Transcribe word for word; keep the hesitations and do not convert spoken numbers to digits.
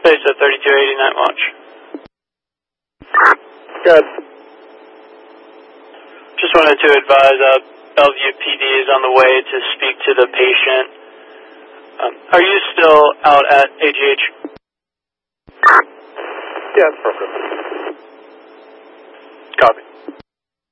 Space at thirty-two eighty Night Watch. Good. Just wanted to advise uh, Bellevue P D is on the way to speak to the patient. Um, are you still out at A G H? Yeah, it's appropriate. Copy.